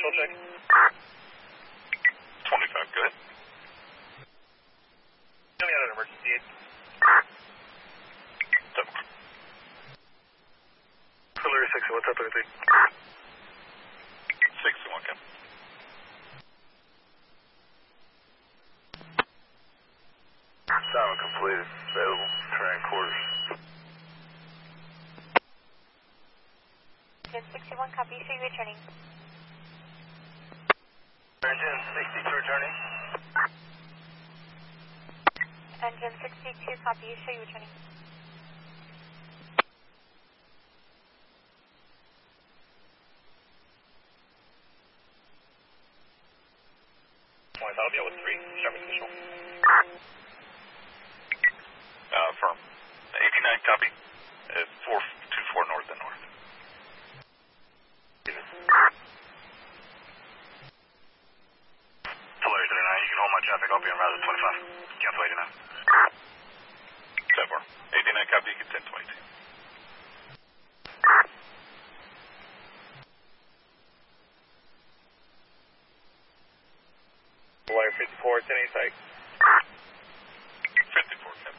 control check. 25, good. Coming out an emergency aid. 7. Celery 6, what's up, everything? 61, Cap. Silent completed. Available. Train quarters. 61, copy. Show you returning. Engine 62 returning. Engine 62, copy. Show you returning. That'll be out with 3. Sharp official. Firm. 89, copy. 424 north and north. Celery 39, you can hold my traffic. I'll be en route at 25. Cancel 89. 7. 89, copy. Get 1022. Wire 54, 10 site. 54, Cap.